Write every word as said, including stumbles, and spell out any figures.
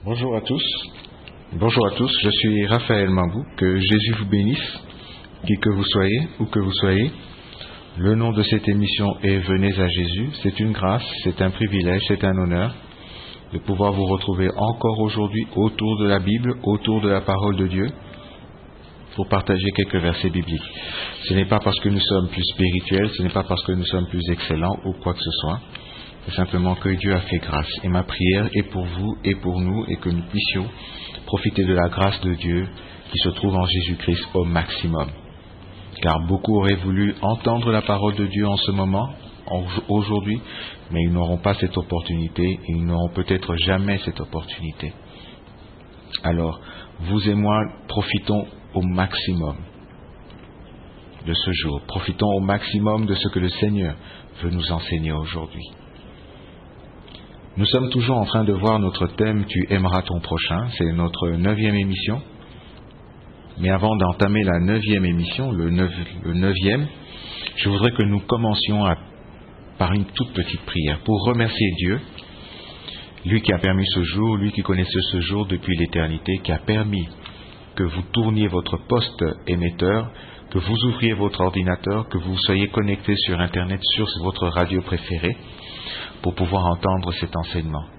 Bonjour à tous. Bonjour à tous, je suis Raphaël Mambou. Que Jésus vous bénisse, qui que vous soyez, où que vous soyez. Le nom de cette émission est Venez à Jésus. C'est une grâce, c'est un privilège, c'est un honneur de pouvoir vous retrouver encore aujourd'hui autour de la Bible, autour de la parole de Dieu, pour partager quelques versets bibliques. Ce n'est pas parce que nous sommes plus spirituels, ce n'est pas parce que nous sommes plus excellents ou quoi que ce soit. C'est simplement que Dieu a fait grâce. Et ma prière est pour vous et pour nous, et que nous puissions profiter de la grâce de Dieu qui se trouve en Jésus-Christ au maximum. Car beaucoup auraient voulu entendre la parole de Dieu en ce moment, aujourd'hui, mais ils n'auront pas cette opportunité, et ils n'auront peut-être jamais cette opportunité. Alors, vous et moi, profitons au maximum de ce jour. Profitons au maximum de ce que le Seigneur veut nous enseigner aujourd'hui. Nous sommes toujours en train de voir notre thème « Tu aimeras ton prochain ». C'est notre neuvième émission. Mais avant d'entamer la neuvième émission, le, neuf, le neuvième, je voudrais que nous commencions à, par une toute petite prière pour remercier Dieu, lui qui a permis ce jour, lui qui connaissait ce jour depuis l'éternité, qui a permis que vous tourniez votre poste émetteur, que vous ouvriez votre ordinateur, que vous soyez connecté sur Internet, sur votre radio préférée, pour pouvoir entendre cet enseignement.